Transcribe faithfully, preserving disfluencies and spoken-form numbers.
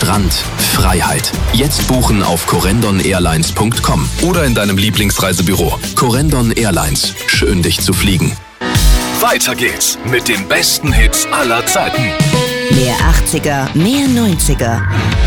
Strand, Freiheit. Jetzt buchen auf corendon airlines punkt com oder in deinem Lieblingsreisebüro. Corendon Airlines. Schön, dich zu fliegen. Weiter geht's mit den besten Hits aller Zeiten. Mehr achtziger, mehr neunziger.